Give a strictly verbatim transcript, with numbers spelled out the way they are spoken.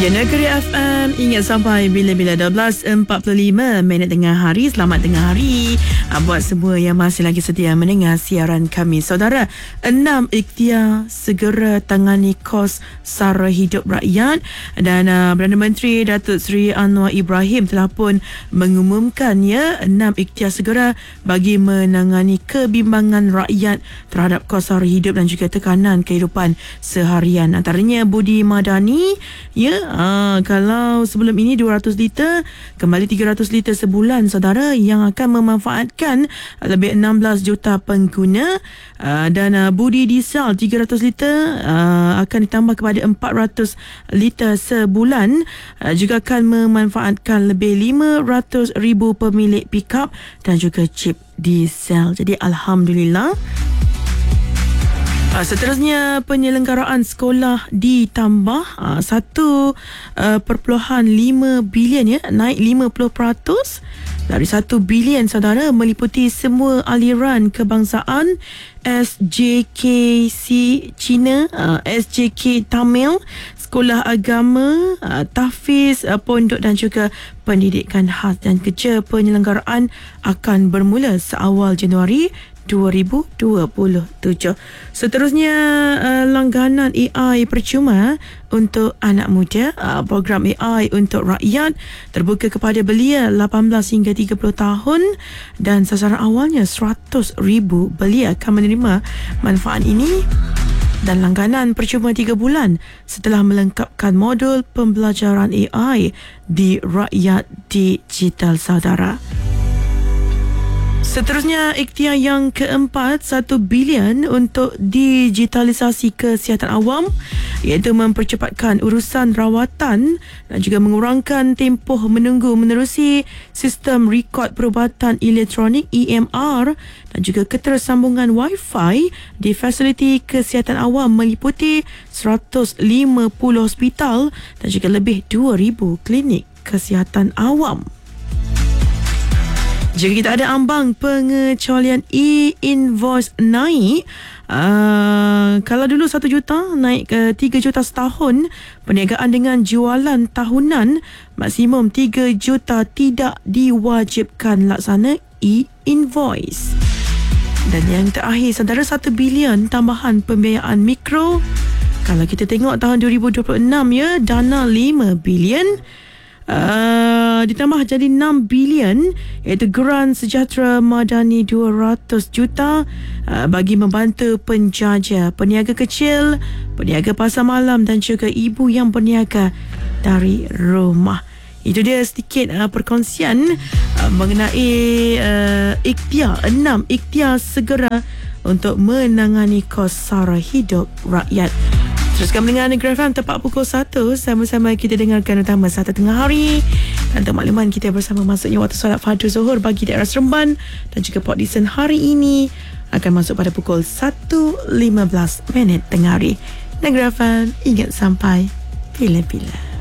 Ya, Negeri F M, ingat sampai bila-bila. Dua belas empat puluh lima minit tengah hari. Selamat tengah hari buat semua yang masih lagi setia mendengar siaran kami. Saudara, enam ikhtiar segera tangani kos sara hidup rakyat. Dan uh, Perdana Menteri Datuk Seri Anwar Ibrahim telah pun mengumumkan ya enam ikhtiar segera bagi menangani kebimbangan rakyat terhadap kos sara hidup dan juga tekanan kehidupan seharian. Antaranya Budi Madani, ya, aa, kalau sebelum ini dua ratus liter, kembali tiga ratus liter sebulan, saudara, yang akan memanfaatkan lebih enam belas juta pengguna. Aa, dan aa, Budi Diesel tiga ratus liter aa, akan ditambah kepada empat ratus liter sebulan. Aa, juga akan memanfaatkan lebih lima ratus ribu pemilik pickup dan juga chip diesel. Jadi Alhamdulillah. Uh, seterusnya, penyelenggaraan sekolah ditambah uh, satu perpuluhan lima bilion, ya, naik lima puluh peratus dari satu bilion, saudara, meliputi semua aliran kebangsaan, S J K C Cina, uh, S J K Tamil, sekolah agama, uh, tahfiz, uh, pondok dan juga pendidikan khas. Dan kerja penyelenggaraan akan bermula seawal Januari dua ribu dua puluh tujuh. Seterusnya, uh, langganan A I percuma untuk anak muda. Uh, program A I untuk rakyat terbuka kepada belia lapan belas hingga tiga puluh tahun dan sasaran awalnya seratus ribu belia akan menerima manfaat ini. Dan langganan percuma tiga bulan setelah melengkapkan modul pembelajaran A I di Rakyat Digital, saudara. Seterusnya, ikhtiar yang keempat, satu bilion untuk digitalisasi kesihatan awam, iaitu mempercepatkan urusan rawatan dan juga mengurangkan tempoh menunggu menerusi sistem rekod perubatan elektronik E M R dan juga ketersambungan Wi-Fi di fasiliti kesihatan awam meliputi seratus lima puluh hospital dan juga lebih dua ribu klinik kesihatan awam. Jika kita ada ambang pengecualian e-invoice naik, uh, kalau dulu satu juta naik ke tiga juta setahun, perniagaan dengan jualan tahunan maksimum tiga juta tidak diwajibkan laksana e-invoice. Dan yang terakhir, saudara, satu bilion tambahan pembiayaan mikro. Kalau kita tengok tahun dua ribu dua puluh enam, ya, dana lima bilion Uh, ditambah jadi enam bilion, iaitu geran sejahtera madani dua ratus juta uh, bagi membantu penjaja, peniaga kecil, peniaga pasar malam dan juga ibu yang berniaga dari rumah. Itu dia sedikit uh, perkongsian uh, mengenai uh, ikhtiar, enam ikhtiar segera untuk menangani kos sara hidup rakyat. Teruskan mendengar Negeri F M tepat pukul satu. Sama-sama kita dengarkan utama satu tengah hari. Dan untuk makluman kita bersama masuknya waktu solat Fardu Zuhur bagi daerah Seremban dan juga Port Dickson hari ini akan masuk pada pukul satu lima belas minit tengah hari. Negeri F M, ingat sampai bila-bila.